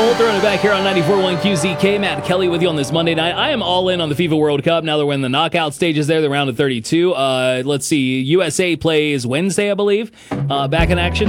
We'll throw it back here on 94.1 QZK. Matt Kelly with you on this Monday night. I am all in on the FIFA World Cup now that we're in the knockout stages there, the round of 32. Let's see. USA plays Wednesday, I believe. Back in action.